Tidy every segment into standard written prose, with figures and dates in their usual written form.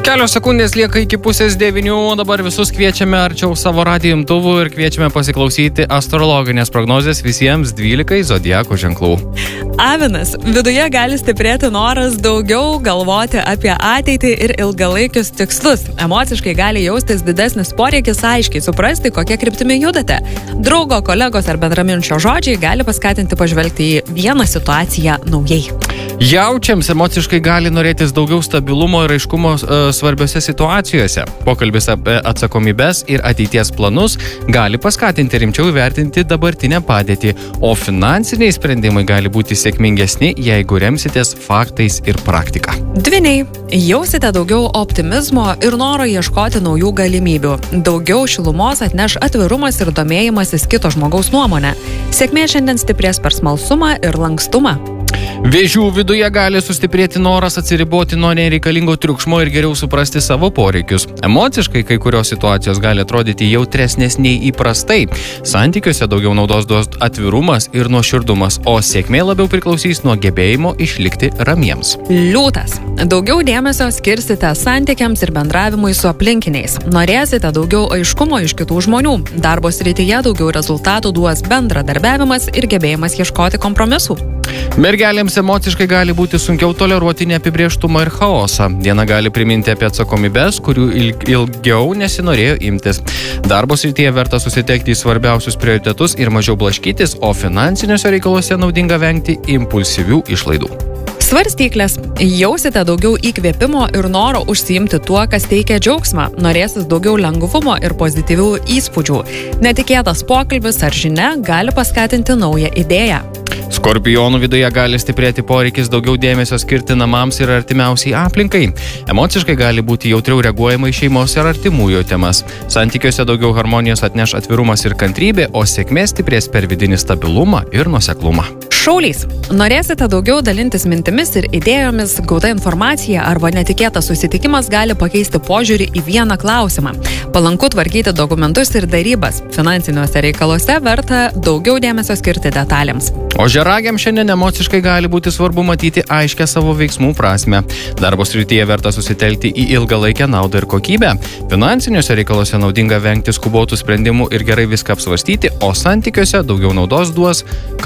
Kelios sekundės lieka iki 8:30, dabar visus kviečiame arčiau savo radijo imtuvų ir kviečiame pasiklausyti astrologinės prognozės visiems 12 zodiako ženklų. Avinas. Viduje gali stiprėti noras daugiau galvoti apie ateitį ir ilgalaikius tikslus. Emociškai gali jaustis didesnis poreikis aiškiai suprasti, kokia kryptimi judate. Draugo, kolegos ar bendraminčio žodžiai gali paskatinti pažvelgti į vieną situaciją naujai. Jaučiams emociškai gali norėtis daugiau stabilumo ir aiškumo svarbiose situacijose. Pokalbis apie atsakomybės ir ateities planus gali paskatinti rimčiau įvertinti dabartinę padėtį, o finansiniai sprendimai gali būti sėkmingesni, jeigu remsitės faktais ir praktika. Dvyniai. Jausite daugiau optimizmo ir noro ieškoti naujų galimybių. Daugiau šilumos atneš atvirumas ir domėjimasis kito žmogaus nuomonę. Sėkmė šiandien stiprės per smalsumą ir lankstumą. Vėžių viduje gali sustiprėti noras atsiriboti nuo nereikalingo triukšmo ir geriau suprasti savo poreikius. Emociškai kai kurios situacijos gali atrodyti jautresnės nei įprastai. Santykiuose daugiau naudos duos atvirumas ir nuoširdumas, o sėkmė labiau priklausys nuo gebėjimo išlikti ramiems. Liūtas. Daugiau dėmesio skirsite santykiams ir bendravimui su aplinkiniais. Norėsite daugiau aiškumo iš kitų žmonių. Darbo srityje daugiau rezultatų duos bendradarbiavimas ir gebėjimas ieškoti kompromisų. Mergelėms emociškai gali būti sunkiau toleruoti neapibrėžtumą ir chaosą. Diena gali priminti apie atsakomybės, kurių ilgiau nesinorėjo imtis. Darbo srityje verta susitelkti į svarbiausius prioritetus ir mažiau blaškytis, o finansiniuose reikaluose naudinga vengti impulsyvių išlaidų. Svarstyklės. Jausite daugiau įkvėpimo ir noro užsiimti tuo, kas teikia džiaugsmą. Norėsis daugiau lengvumo ir pozityvių įspūdžių. Netikėtas pokalbis ar žinia gali paskatinti naują idėją. Skorpionų viduje gali stiprėti poreikis daugiau dėmesio skirti namams ir artimiausiai aplinkai. Emociškai gali būti jautriau reaguojama į šeimos ir artimųjų temas. Santykiuose daugiau harmonijos atneš atvirumas ir kantrybė, o sėkmė stiprės per vidinį stabilumą ir nuoseklumą. Šaulys. Norėsite daugiau dalintis mintimis ir idėjomis, gauta informacija arba netikėtas susitikimas gali pakeisti požiūrį į vieną klausimą. Palanku tvarkyti dokumentus ir darybas. Finansiniuose reikaluose verta daugiau dėmesio skirti detalėms. O žeragiams šiandien emociškai gali būti svarbu matyti aiškę savo veiksmų prasmę. Darbo srityje verta susitelkti į ilgalaikę naudą ir kokybę. Finansiniuose reikaluose naudinga vengti skubotų sprendimų ir gerai viską apsvarstyti, o santykiuose daugiau naudos duos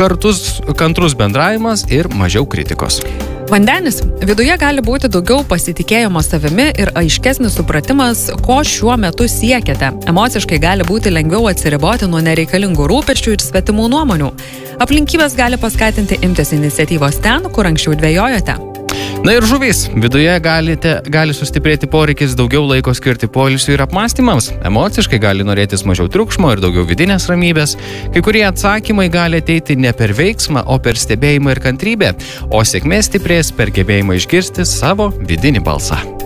kantrus bendravimas ir mažiau kritikos. Vandenis. Viduje gali būti daugiau pasitikėjimo savimi ir aiškesnis supratimas, ko šiuo metu siekiate. Emociškai gali būti lengviau atsiriboti nuo nereikalingų rūpesčių ir svetimų nuomonių. Aplinkybės gali paskatinti imtis iniciatyvos ten, kur anksčiau dvejojote. Na ir žuvys. Viduje gali sustiprėti poreikis daugiau laiko skirti poilsiui ir apmąstymams. Emociškai gali norėtis mažiau triukšmo ir daugiau vidinės ramybės. Kai kurie atsakymai gali ateiti ne per veiksmą, o per stebėjimą ir kantrybę, o sėkmė stiprės per gebėjimą išgirsti savo vidinį balsą.